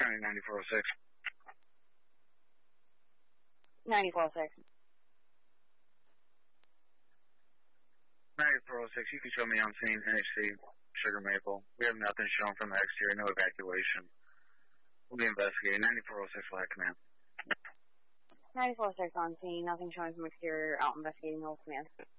County 9406. 9406. 9406, you can show me on scene, NHC, Sugar Maple. We have nothing shown from the exterior, no evacuation. We'll be investigating. 9406, flight command. 9406 on scene, nothing showing from exterior, out investigating, hold command.